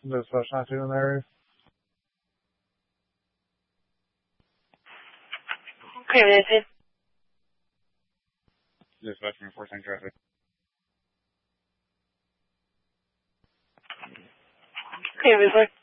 Dispatch 92 in the area. Okay, Nathan. Dispatch reinforcing traffic. Okay, Whistler.